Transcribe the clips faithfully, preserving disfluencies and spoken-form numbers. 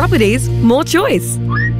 properties, more choice.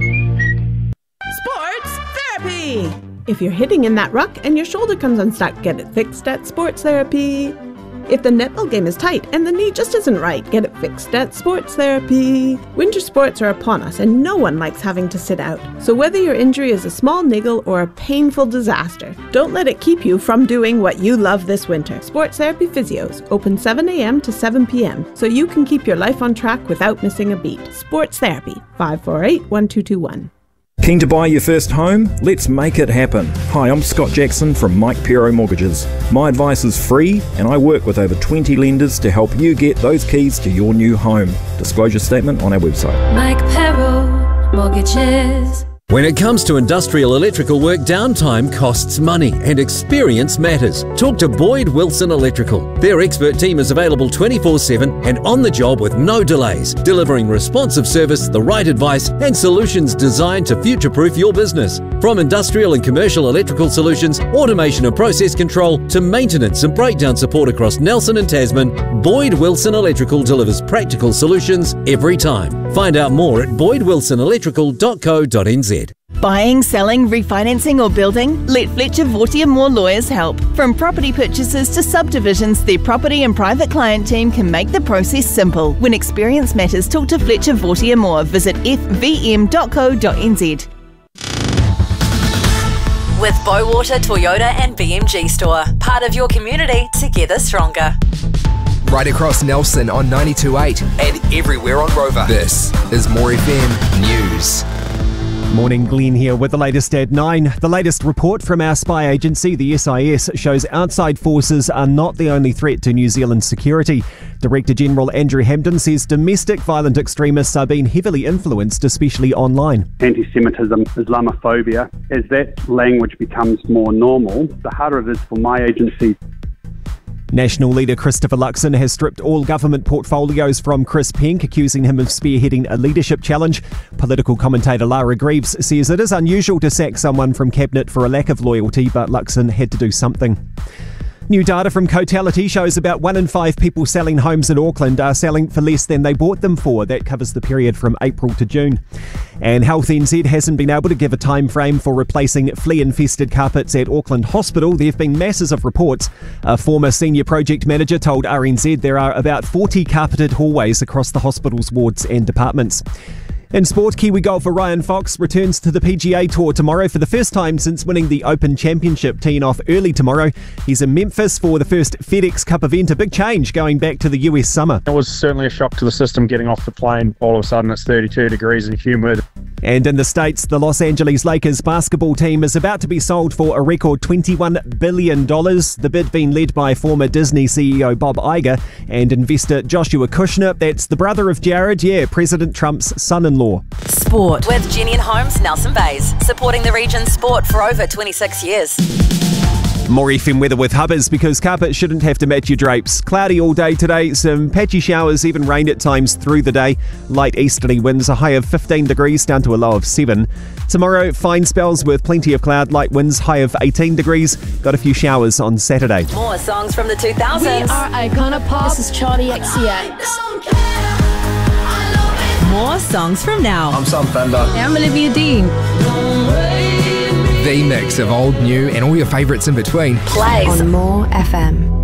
Sports Therapy! If you're hitting in that ruck and your shoulder comes unstuck, get it fixed at Sports Therapy. If the netball game is tight and the knee just isn't right, get it fixed at Sports Therapy. Winter sports are upon us and no one likes having to sit out. So whether your injury is a small niggle or a painful disaster, don't let it keep you from doing what you love this winter. Sports Therapy Physios, open seven a.m. to seven p.m. so you can keep your life on track without missing a beat. Sports Therapy, five four eight, one two two one. Keen to buy your first home? Let's make it happen. Hi, I'm Scott Jackson from Mike Pero Mortgages. My advice is free and I work with over twenty lenders to help you get those keys to your new home. Disclosure statement on our website. Mike Pero Mortgages. When it comes to industrial electrical work, downtime costs money and experience matters. Talk to Boyd Wilson Electrical. Their expert team is available twenty-four seven and on the job with no delays, delivering responsive service, the right advice and solutions designed to future-proof your business. From industrial and commercial electrical solutions, automation and process control, to maintenance and breakdown support across Nelson and Tasman, Boyd Wilson Electrical delivers practical solutions every time. Find out more at boyd wilson electrical dot co dot n z. Buying, selling, refinancing or building? Let Fletcher Vortier Moore Lawyers help. From property purchases to subdivisions, their property and private client team can make the process simple. When experience matters, talk to Fletcher Vortier Moore. Visit f v m dot co dot n z. With Bowater Toyota and B M G Store. Part of your community, together stronger. Right across Nelson on ninety-two point eight and everywhere on Rover. This is More F M News. Morning, Glenn here with the latest at nine. The latest report from our spy agency, the S I S, shows outside forces are not the only threat to New Zealand's security. Director General Andrew Hampden says domestic violent extremists are being heavily influenced, especially online. Anti-Semitism, Islamophobia, as that language becomes more normal, the harder it is for my agency. National leader Christopher Luxon has stripped all government portfolios from Chris Penk, accusing him of spearheading a leadership challenge. Political commentator Lara Greaves says it is unusual to sack someone from cabinet for a lack of loyalty, but Luxon had to do something. New data from Cotality shows about one in five people selling homes in Auckland are selling for less than they bought them for. That covers the period from April to June. And Health N Z hasn't been able to give a time frame for replacing flea-infested carpets at Auckland Hospital. There have been masses of reports. A former senior project manager told R N Z there are about forty carpeted hallways across the hospital's wards and departments. In sport, Kiwi golfer Ryan Fox returns to the P G A Tour tomorrow for the first time since winning the Open Championship, teeing off early tomorrow. He's in Memphis for the first FedEx Cup event, a big change going back to the U S summer. It was certainly a shock to the system getting off the plane. All of a sudden it's thirty-two degrees and humid. And in the States, the Los Angeles Lakers basketball team is about to be sold for a record twenty-one billion dollars. The bid being led by former Disney C E O Bob Iger and investor Joshua Kushner. That's the brother of Jared, yeah, President Trump's son-in-law. Sport with Jenny and Holmes, Nelson Bays, supporting the region's sport for over twenty-six years. More F M weather with Hubbers, because carpet shouldn't have to match your drapes. Cloudy all day today, some patchy showers, even rain at times through the day. Light easterly winds, a high of fifteen degrees down to a low of seven. Tomorrow, fine spells with plenty of cloud, light winds, high of eighteen degrees. Got a few showers on Saturday. More songs from the two thousands. We are Icona Pop. This is Charlie X C X. More songs from now. I'm Sam Fender. I'm Olivia Dean. The mix of old, new and all your favourites in between. Plays on More F M.